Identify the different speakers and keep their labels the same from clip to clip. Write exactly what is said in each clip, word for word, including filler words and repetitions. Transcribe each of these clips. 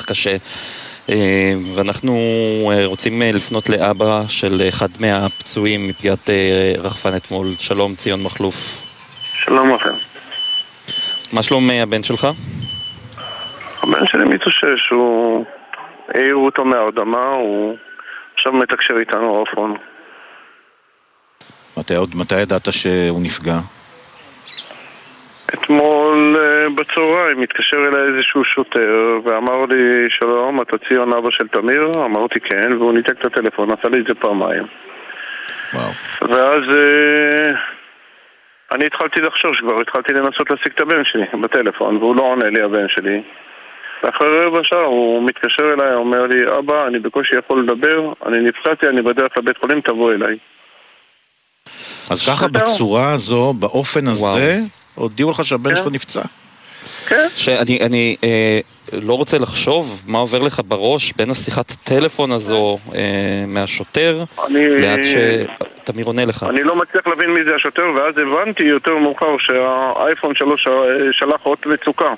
Speaker 1: קשה. ואנחנו רוצים לפנות לאבא של אחד מהפצועים מפגיעת רחפן אתמול. שלום, ציון מחלוף.
Speaker 2: שלום לכם.
Speaker 1: מה שלום הבן שלך?
Speaker 2: הבן שלי מתאושש, הוא... העירו אותו מהאדמה, הוא עכשיו מתקשר איתנו רפון.
Speaker 3: מתי, מתי ידעת שהוא נפגע?
Speaker 2: אתמול בצהריים התקשר אליי איזשהו שוטר ואמר לי, שלום, אתה ציון אבא של תמיר? אמרתי כן, והוא ניתק את הטלפון, עשה לי את זה פעמיים.
Speaker 3: וואו.
Speaker 2: ואז אני התחלתי לחשוב שכבר התחלתי לנסות להשיג את הבן שלי בטלפון, והוא לא עונה לי, הבן שלי. ואחרי רבע שעה הוא מתקשר אליי, אומר לי, אבא, אני בקושי יכול לדבר, אני נפצעתי, אני בדרך לבית חולים, תבוא אליי.
Speaker 3: אז ככה בצורה הזו, באופן הזה, הודיעו לך שהבן שלך נפצע.
Speaker 2: כן.
Speaker 1: שאני אני, אה, לא רוצה לחשוב מה עובר לך בראש בין השיחת הטלפון הזו אה, מהשוטר ליד שתמיר עונה לך.
Speaker 2: אני לא מצליח להבין מי זה השוטר, ואז הבנתי יותר מאוחר שהאייפון שלוש שלח אות מצוקה.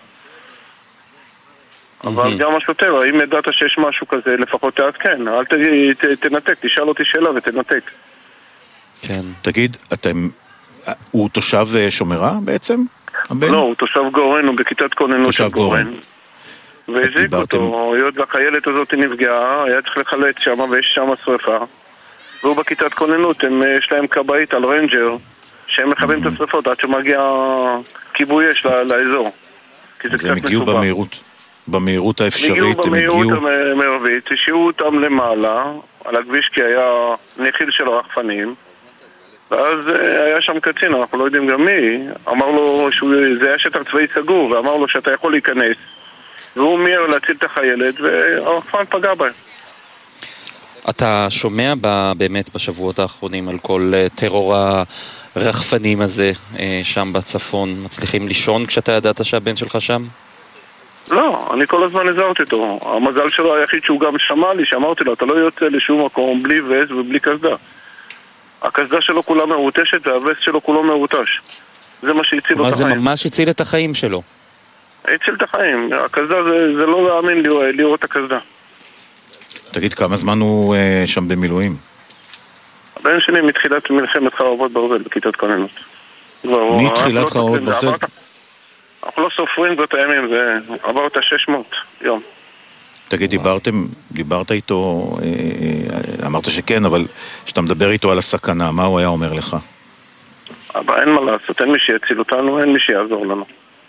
Speaker 2: אבל גם השוטר, האם ידעת שיש משהו כזה, לפחות תעדכן, אל תנתק, תשאל אותי שאלה ותנתק.
Speaker 1: כן.
Speaker 3: תגיד, אתם, הוא תושב שומרה בעצם?
Speaker 2: לא, הוא תושב גורן, הוא בכיתת כוננות של גורן. והזיק אותו, היות והחיילת הזאת נפגעה, היה צריך לחלץ שם ויש שם שריפה. והוא בכיתת כוננות, יש להם קבעית על רנג'ר, שהם מכבים את השריפות עד שמגיע כיבוי אש לאזור.
Speaker 3: אז הם הגיעו במהירות. במהירות האפשרית,
Speaker 2: הם הגיעו במהירות המרבית, השאירו אותם למעלה, על הכביש כי היה נחיל של רחפנים, ואז היה שם קצין, אנחנו לא יודעים גם מי, אמר לו שזה היה שטח צבאי סגור, ואמר לו שאתה יכול להיכנס, והוא מיהר להציל את החיילת, והרחפן פגע בהם.
Speaker 1: אתה שומע באמת בשבועות האחרונים על כל טרור הרחפנים הזה שם בצפון, מצליחים לישון כשאתה ידעת שהבן שלך שם?
Speaker 2: לא, אני כל הזמן הזהרתי אותו. המזל שלו היחיד שהוא גם שמע לי, שאמרתי לו, אתה לא יוצא לשום מקום בלי וסט ובלי קסדה. הקסדה שלו כולה מרוטשת והווסט שלו כולו מרוטש. זה מה שהציל לו את החיים.
Speaker 1: מה זה ממש הציל את החיים שלו?
Speaker 2: הציל את החיים. הקסדה זה, זה לא להאמין לראות את הקסדה.
Speaker 3: תגיד, כמה זמן הוא uh, שם במילואים?
Speaker 2: הבן שלי מתחילת מלחמת חרבות ברזל בכיתת כוננות.
Speaker 3: מתחילת חרבות ברזל?
Speaker 2: אנחנו לא סופרים זאת הימים, זה עבר את ה-שש מאות יום.
Speaker 3: תגיד, דיברתם, דיברת איתו, אמרת שכן, אבל כשאתה מדבר איתו על הסכנה, מה הוא היה אומר לך?
Speaker 2: אבל אין מה לעשות, אין מי שיציל אותנו, אין מי שיעזור לנו.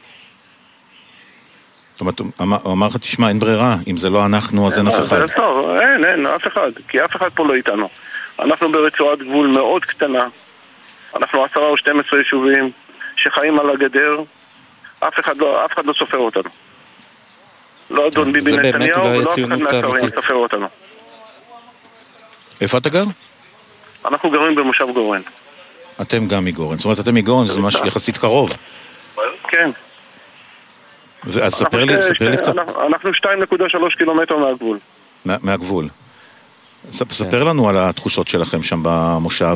Speaker 3: זאת אומרת, הוא אמר לך, תשמע, אין ברירה, אם זה לא אנחנו, אז אין אף אחד.
Speaker 2: אין, אין, אף אחד, כי אף אחד פה לא איתנו. אנחנו ברצועת גבול מאוד קטנה, אנחנו עשרה או שתים עשרה יישובים שחיים על הגדר, אף אחד לא, אף אחד לא סופר אותנו. לא אדון ביבי נתניהו ולא אף אחד מהשרים סופר אותנו.
Speaker 3: איפה אתה גר?
Speaker 2: אנחנו גרים במושב גורן.
Speaker 3: אתם גם מגורן, זאת אומרת אתם מגורן, זה ממש יחסית קרוב.
Speaker 2: כן.
Speaker 3: אז ספר לי, ספר לי קצת.
Speaker 2: אנחנו שתיים נקודה שלוש קילומטר מהגבול.
Speaker 3: מהגבול. ספר לנו על התחושות שלכם שם במושב.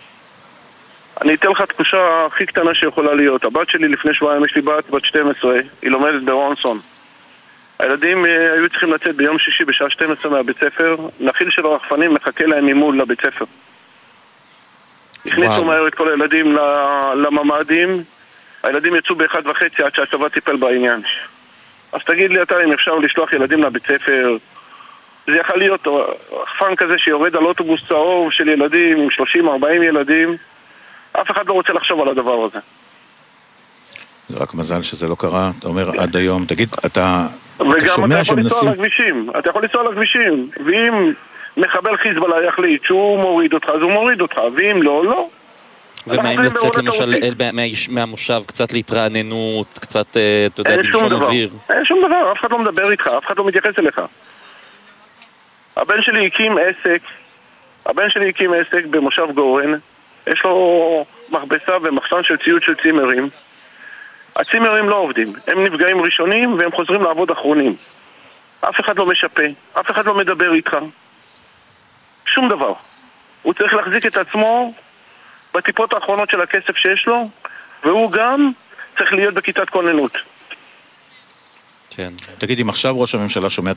Speaker 2: אני אתן לך תחושה הכי קטנה שיכולה להיות. הבת שלי לפני שבועיים, יש לי בת בת שתים עשרה, היא לומדת ברונסון. הילדים היו צריכים לצאת ביום שישי בשעה שתים עשרה מהבית ספר, נחיל של הרחפנים מחכה להם ממול לבית ספר. הכניסו מהר את כל הילדים לממדים, הילדים יצאו באחד וחצי עד שהצבא טיפל בעניין. אז תגיד לי אתה אם אפשר לשלוח ילדים לבית ספר, זה יכול להיות רחפן כזה שיורד על אוטובוס צהוב של ילדים עם שלושים ארבעים ילדים, אף אחד לא רוצה לחשוב על הדבר הזה.
Speaker 3: זה רק מזל שזה לא קרה, אתה אומר עד היום, תגיד, אתה
Speaker 2: וגם אתה יכול לנסוע על הכבישים, אתה יכול לנסוע על הכבישים, ואם מחבל חיזבאללה יחליט שהוא מוריד אותך, אז הוא מוריד אותך, ואם לא, לא.
Speaker 1: ומה אם לצאת למשל מהמושב, קצת להתרעננות, קצת, אתה יודע, לנשום אוויר?
Speaker 2: אין שום דבר, אף אחד לא מדבר איתך, אף אחד לא מתייחס אליך. הבן שלי הקים עסק, הבן שלי הקים עסק במושב גורן, יש לו מכבסה ומחסן של ציוד של צימרים. הצימרים לא עובדים, הם נפגעים ראשונים והם חוזרים לעבוד אחרונים. אף אחד לא משפה, אף אחד לא מדבר איתך. שום דבר. הוא צריך להחזיק את עצמו בטיפות האחרונות של הכסף שיש לו, והוא גם צריך להיות בכיתת כוננות.
Speaker 3: כן. תגיד, אם עכשיו ראש הממשלה שומע